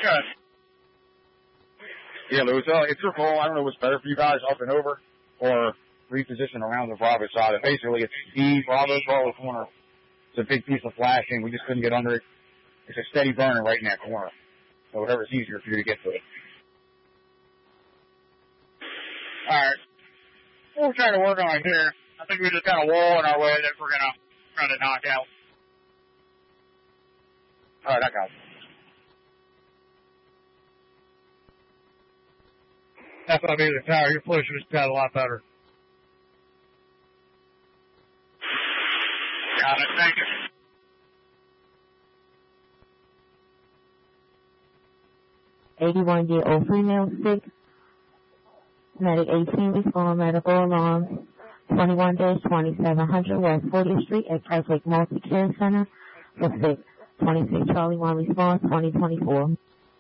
Good. Yeah, Lewis, it's your call. I don't know what's better for you guys, up and over, or reposition around the Bravo side. And basically, it's E, Bravo, corner. It's a big piece of flashing. We just couldn't get under it. It's a steady burner right in that corner. So whatever's easier for you to get to it. All right. We'll try to work on it here. I think we just got a wall in our way that we're going to try to knock out. All right, I got it. FIB the tower, your push was got a lot better. Got it, thank you. 81-year-old female sick. Medic 18 respond medical alarm. 21-2700 West 40th Street at Catholic Multi-Care Center. For sick. 26 Charlie 1 response 2024.